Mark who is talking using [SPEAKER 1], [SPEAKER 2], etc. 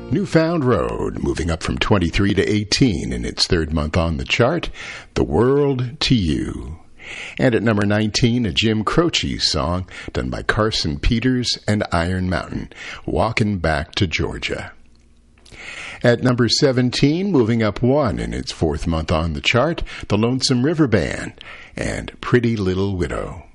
[SPEAKER 1] New Found Road, moving up from 23 to 18 in its third month on the chart, The World to You. And at number 19, a Jim Croce song done by Carson Peters and Iron Mountain, Walkin' Back to Georgia. At number 17, moving up one in its fourth month on the chart, the Lonesome River Band and Pretty Little Widow.